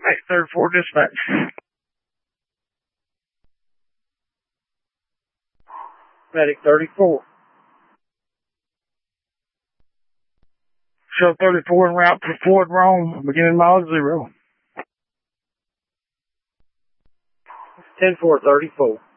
Hey, 34 dispatch. Medic 34. Show 34 en route for Ford Rome, beginning mile 0. 10-4-34.